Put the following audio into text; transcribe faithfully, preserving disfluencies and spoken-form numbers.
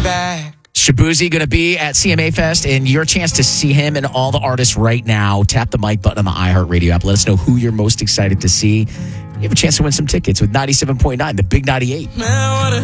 back. Shabuzi going to be at C M A Fest, and your chance to see him and all the artists right now. Tap the mic button on the iHeartRadio app. Let us know who you're most excited to see. You have a chance to win some tickets with ninety-seven point nine, the Big ninety-eight. Man, what a